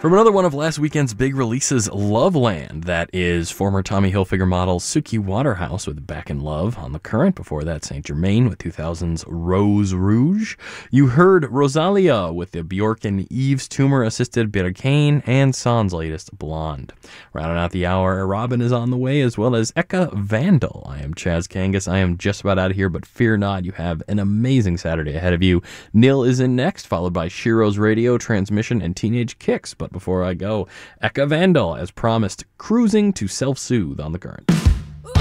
From another one of last weekend's big releases, Loveland. That is former Tommy Hilfiger model Suki Waterhouse with Back in Love on The Current. Before that, Saint Germain with 2000's Rose Rouge. You heard Rosalia with the Bjork and Yves Tumor-assisted Birkane, and San's latest Blonde. Rounding out the hour, Robin is on the way, as well as Eka Vandal. I am Chaz Kangas. I am just about out of here, but fear not, you have an amazing Saturday ahead of you. Nil is in next, followed by Shiro's Radio, Transmission, and Teenage Kicks. But before I go, Eka Vandal, as promised, cruising to self-soothe on The Current.